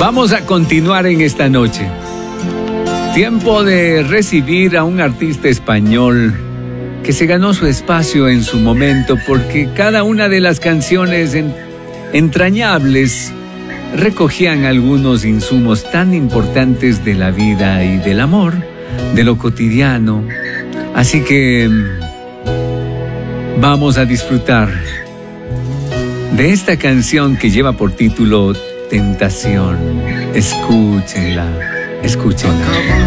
Vamos a continuar en esta noche. Tiempo de recibir a un artista español que se ganó su espacio en su momento porque cada una de las canciones entrañables recogían algunos insumos tan importantes de la vida y del amor, de lo cotidiano. Así que vamos a disfrutar de esta canción que lleva por título Tentación. Escúchenla, escúchenla.